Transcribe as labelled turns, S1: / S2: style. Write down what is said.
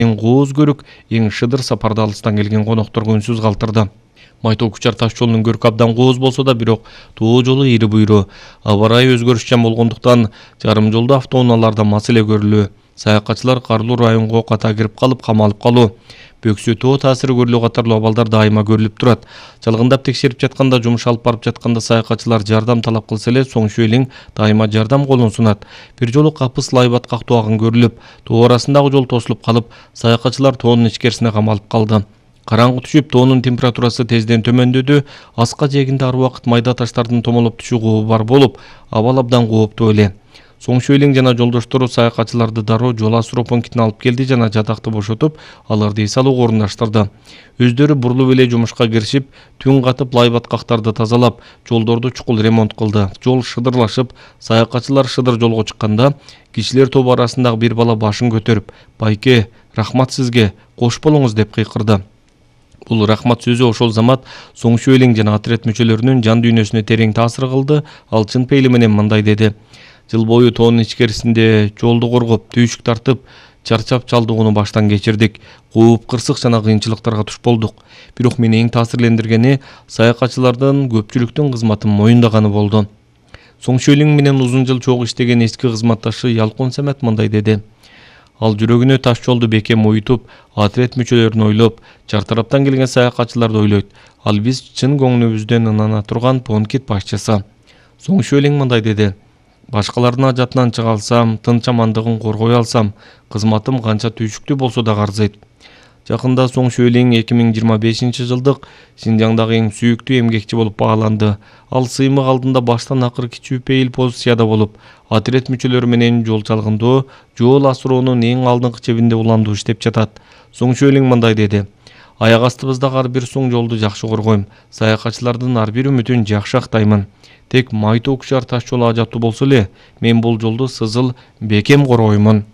S1: Эң кооз көрүк, эң шыдыр сапарда алыстан келген конокторго үнсүз калтырды. Майтоо Кучар таш жолунун көркү абдан кооз болсо да, бирок тоо жолу ири буйруу. Аба ырайы өзгөрүшчан болгондуктан жарым жолдо автоунааларда маселе көрүлүү. Саякатчылар карлуу районго ката кирип калып, камалып калуу, бөксө тоо таасири көрүлүү катарлуу абалдар дайыма көрүлүп турат. Жалгындап текшерип жатканда, жумуш алып барып жатканда саякатчылар жардам талап кылса эле, Соң Шүэлиң дайыма жардам колун сунат. Бир жолу капыс лайбат кактуу агын көрүлүп, тоо арасындагы жол тосулуп калып, саякатчылар тоонун ичкерисине камалып калды. Караңгы түшүп, тоонун температурасы тезден төмөндөдү. Аска жээгинде ар убакыт майда таштардын томолоп түшүү кообу бар болуп, абал абдан кооптуу эле. Соң Шүэлиң жана жолдоштору саякатчыларды дароо жол асыруу пунктине алып келди жана жатакты бошотуп, аларды эс алууга орундаштырды. Өздөрү бурулуп эле жумушка киришип, түн катып лайбаткактарды тазалап, жолдорду чукул ремонт кылды. Жол шыдырлашып, саякатчылар шыдыр жолго чыкканда, кишилер тобу арасындагы бир бала башын көтөрүп, «Байке, рахмат сизге, кош болуңуз» деп кыйкырды. Бул рахмат сөзү ошол замат Соң Шүэлиң жана отряд мүчөлөрүнүн жан дүйнөсүнө терең таасир кылды. Ал чын пейили менен мындай деди: жыл бою тоонун ичкерисинде жолду коргоп, түйшүк тартып, чарчап чалдыгууну баштан кечирдик. Кууп, кырсык жана кыйынчылыктарга туш болдук. Бирок мени эң таасирлендиргени саякатчылардын көпчүлүктүн кызматын моюндаганы болду. Соң Шүэлиң менен узун жыл чогуу иштеген эски кызматташы Ялкын Самет мындай деди: ал жүрөгүнө таш жолду бекем уютуп, отряд мүчөлөрүн ойлоп, чар тараптан келген саякатчыларды ойлойт. Ал биз чын көңүлүбүздөн ынана турган понкит башчысы. Соң Шүэлиң мындай деди: башкалардын ажатынан чыга алсам, тынч амандыгын коргой алсам, кызматым канча түйшүктүү болсо да карзайт. Жакында Соң Шүэлиң 2025-жылдык Синжаңдагы эң сүйүктүү эмгекчи болуп бааланды. Ал сыймык алдында баштан акыр кичүү пейил позицияда болуп, отряд мүчөлөрү менен жол чалгындоо, жол асыроонун эң алдыңкы чебинде уландуу иштеп жатат. Соң Шүэлиң мындай деди: аяк астыбыздагы ар бир суң жолду жакшы коргойм. Саякатчылардын ар бир үмүтүн жакшы актаймын. Тек Майтоо Кучар таш жолу ажаттуу болсо эле, мен бул жолду сызыл бекем коргоймун.